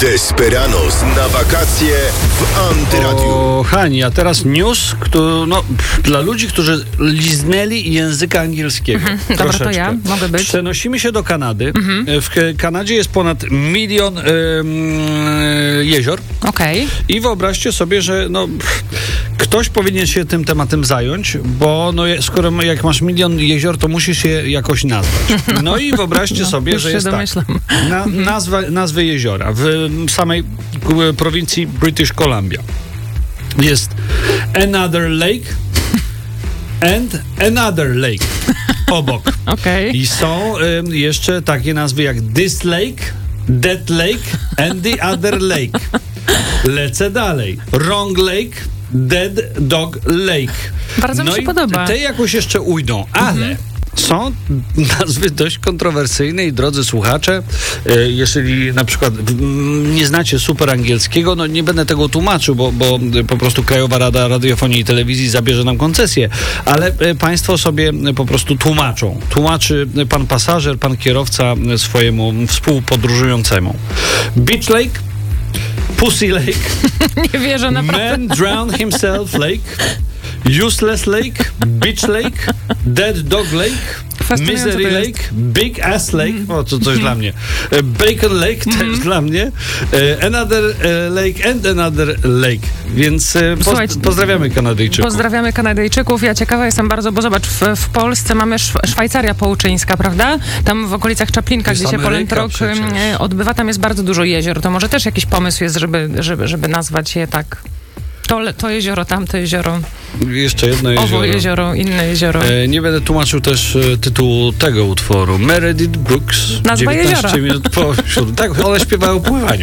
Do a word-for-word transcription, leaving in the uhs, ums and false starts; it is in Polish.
Desperados na wakacje w Antyradiu. Kochani, a teraz news, który, no, dla ludzi, którzy liznęli języka angielskiego. Mhm. Dobra, to ja mogę być. Przenosimy się do Kanady. Mhm. W Kanadzie jest ponad milion ym, jezior. Okej. Okay. I wyobraźcie sobie, że no, ktoś powinien się tym tematem zająć, bo no, skoro jak masz milion jezior, to musisz je jakoś nazwać. No i wyobraźcie no, sobie, że jest domyślam. tak. Na, nazwa, nazwy jeziora w samej prowincji British Columbia jest Another Lake and Another Lake obok. Okay. I są y, jeszcze takie nazwy jak This Lake, That Lake and the Other Lake. Lecę dalej. Wrong Lake, Dead Dog Lake. Bardzo no mi się i podoba. Te jakoś jeszcze ujdą, ale mhm. są nazwy dość kontrowersyjne i drodzy słuchacze, e, jeżeli na przykład m, nie znacie super angielskiego, no nie będę tego tłumaczył, bo, bo po prostu Krajowa Rada Radiofonii i Telewizji zabierze nam koncesję, ale e, państwo sobie po prostu tłumaczą. Tłumaczy pan pasażer, pan kierowca swojemu współpodróżującemu. Beach Lake, Pussy Lake, nie wierzę naprawdę. Man drowned himself Lake, Useless Lake, Beach Lake, Dead Dog Lake, Misery Lake, Big Ass Lake, mm. o to coś mm. dla mnie, Bacon Lake mm. też dla mnie, Another Lake and Another Lake, więc poz- pozdrawiamy Kanadyjczyków. Pozdrawiamy Kanadyjczyków. Ja ciekawa jestem bardzo, bo zobacz, w, w Polsce mamy Szw- Szwajcaria Połczyńska, prawda? Tam w okolicach Czaplinka, gdzie się Polentrok odbywa, tam jest bardzo dużo jezior. To może też jakiś pomysł jest, żeby, żeby, żeby nazwać je tak. To, to jezioro, tamte jezioro. Jeszcze jedno jezioro. Owo jezioro, inne jezioro. E, nie będę tłumaczył też e, tytułu tego utworu. Meredith Brooks. Nazwa jeziora. minut po siódmej. Tak, one śpiewały o pływaniu.